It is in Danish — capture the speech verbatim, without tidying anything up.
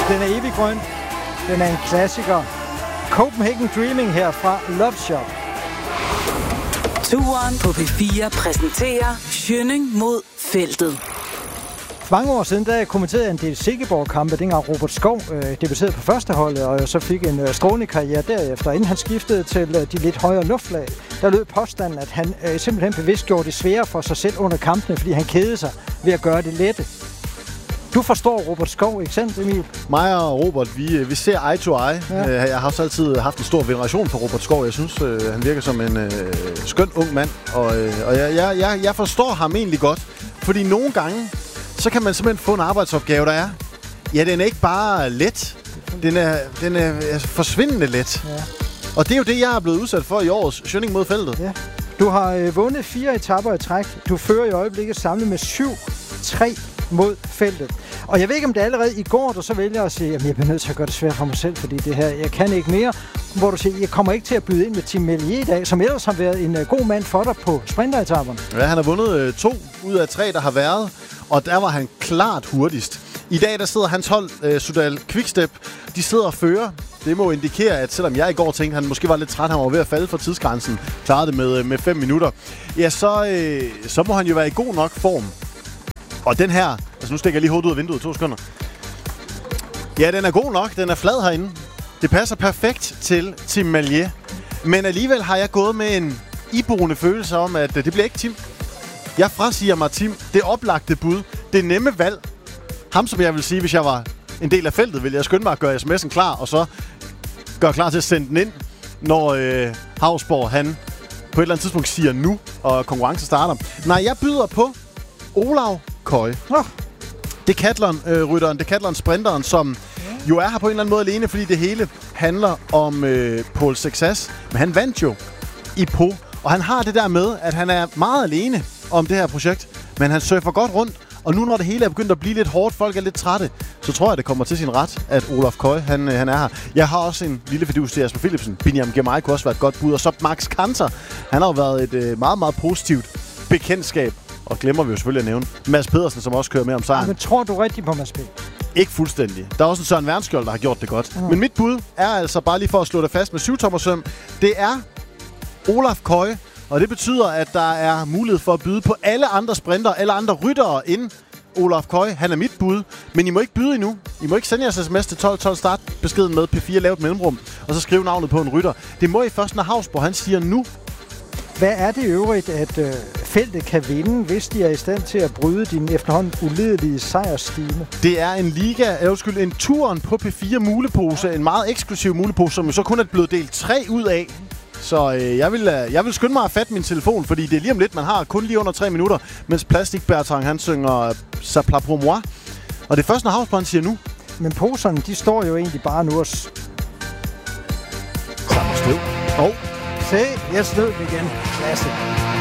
Den er evig grøn. Den er en klassiker. Copenhagen Dreaming her fra Love Shop. Turen på P fire præsenterer Schønning mod feltet. For mange år siden, der kommenterede jeg en del Silkeborg-kampe, dengang Robert Skov øh, debuterede på førsteholdet, og så fik en øh, strålende karriere derefter. Inden han skiftede til øh, de lidt højere luftlag, der lød påstanden, at han øh, simpelthen bevidst gjorde det sværere for sig selv under kampene, fordi han kedede sig ved at gøre det lette. Du forstår Robert Skov, ikke sandt, Emil? Mig og Robert, vi, vi ser eye to eye. Ja. Jeg har også altid haft en stor veneration for Robert Skov. Jeg synes, øh, han virker som en øh, skøn ung mand, og, øh, og jeg, jeg, jeg, jeg forstår ham egentlig godt. Fordi nogle gange, så kan man simpelthen få en arbejdsopgave, der er. Ja, den er ikke bare let. Den er, den er forsvindende let. Ja. Og det er jo det, jeg er blevet udsat for i årets Schønning mod feltet. Ja. Du har øh, vundet fire etaper i træk. Du fører i øjeblikket samlet med syv tre mod feltet. Og jeg ved ikke, om det allerede i går, du så vælger at sige, at jeg bliver nødt til at gøre det svært for mig selv, fordi det her, jeg kan ikke mere. Hvor du siger, jeg kommer ikke til at byde ind med Tim Melier i dag, som ellers har været en uh, god mand for dig på sprinteretaperne. Ja, han har vundet uh, to ud af tre, der har været, og der var han klart hurtigst. I dag der sidder hans hold, uh, Sudal Quickstep, de sidder og fører. Det må indikere, at selvom jeg i går tænkte, at han måske var lidt træt, han var ved at falde for tidsgrænsen, klarede det med, med fem minutter, ja, så, uh, så må han jo være i god nok form. Og den her, altså nu stikker jeg lige hovedet ud af vinduet, to sekunder. Ja, den er god nok. Den er flad herinde. Det passer perfekt til Tim Melier. Men alligevel har jeg gået med en iboende følelse om, at det bliver ikke Tim. Jeg frasiger mig Tim. Det oplagte bud. Det nemme valg. Ham, som jeg vil sige, hvis jeg var en del af feltet, ville jeg skynde mig at gøre sms'en klar, og så gøre klar til at sende den ind, når øh, Hausborg, han på et eller andet tidspunkt siger nu, og konkurrence starter. Nej, jeg byder på Olav Køj. Oh. Decathlon-rytteren, Decathlon-sprinteren, som jo er her på en eller anden måde alene, fordi det hele handler om øh, Paul Sexas. Men han vandt jo i Po, og han har det der med, at han er meget alene om det her projekt, men han surfer godt rundt, og nu når det hele er begyndt at blive lidt hårdt, folk er lidt trætte, så tror jeg, det kommer til sin ret, at Olaf Køj, han, han er her. Jeg har også en lille fidus til Jasper Philipsen. Binyam Girmay kunne også være et godt bud, og så Max Kanter. Han har jo været et øh, meget, meget positivt bekendtskab. Og glemmer vi jo selvfølgelig at nævne Mads Pedersen, som også kører med om sejren. Ja, men tror du rigtig på Mads P? Ikke fuldstændig. Der er også en Søren Wernskjold, der har gjort det godt. Mm. Men mit bud er altså, bare lige for at slå det fast med syv-tommersøm, det er Olaf Køj. Og det betyder, at der er mulighed for at byde på alle andre sprinter, alle andre ryttere end Olaf Køj. Han er mit bud. Men I må ikke byde endnu. I må ikke sende jeres sms til tolv tolv, start beskeden med P fire, lavet mellemrum, og så skrive navnet på en rytter. Det må I først, når Hausborg han siger nu. Hvad er det øvrigt, at øh, feltet kan vinde, hvis de er i stand til at bryde din efterhånden ulidelige sejrsstime? Det er en liga, jeg undskyld, en turen på P fire mulepose, en meget eksklusiv mulepose, som jo så kun er blevet delt tre ud af. Så øh, jeg, vil, øh, jeg vil skynde mig at fatte min telefon, fordi det er lige om lidt, man har kun lige under tre minutter, mens Plastik Bertrand, han synger Ça plat pour moi. Og det er først, når Hausborg siger nu. Men poserne, de står jo egentlig bare nu og... Samme støv. Åh. Se, jeg snød den igen. Klasse.